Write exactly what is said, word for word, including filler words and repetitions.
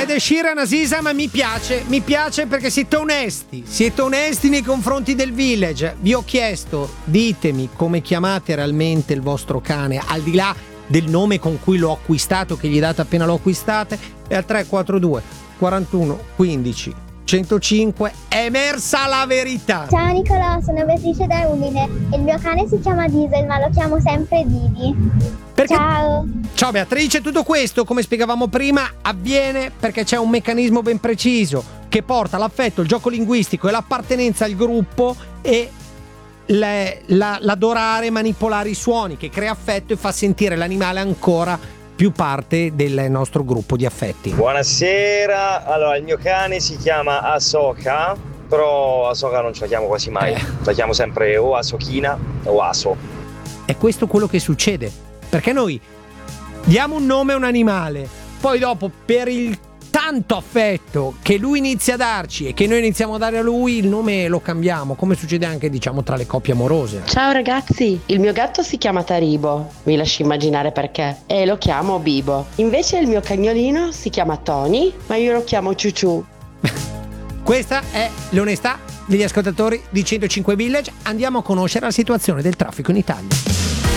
Ed Sheeran, Aziza, ma mi piace, mi piace perché siete onesti, siete onesti nei confronti del Village. Vi ho chiesto, ditemi come chiamate realmente il vostro cane, al di là del nome con cui l'ho acquistato, che gli date appena lo acquistate, e al tre quattro due quarantuno quindici centocinque è emersa la verità. Ciao Nicolò, sono Beatrice da Udine e il mio cane si chiama Diesel, ma lo chiamo sempre Didi. Perché... Ciao. Ciao Beatrice, tutto questo, come spiegavamo prima, avviene perché c'è un meccanismo ben preciso che porta l'affetto, il gioco linguistico e l'appartenenza al gruppo e le, la, l'adorare, manipolare i suoni, che crea affetto e fa sentire l'animale ancora più parte del nostro gruppo di affetti. Buonasera, allora il mio cane si chiama Asoka, però Asoka non ce la chiamo quasi mai, eh. la chiamo sempre o Asokina o Aso. È questo quello che succede, perché noi diamo un nome a un animale, poi dopo per il tanto affetto che lui inizia a darci e che noi iniziamo a dare a lui, il nome lo cambiamo, come succede anche, diciamo, tra le coppie amorose. Ciao ragazzi, il mio gatto si chiama Taribo, vi lascio immaginare perché, e lo chiamo Bibo. Invece il mio cagnolino si chiama Tony, ma io lo chiamo Ciuciù. Questa è l'onestà degli ascoltatori di centocinque Village. Andiamo a conoscere la situazione del traffico in Italia.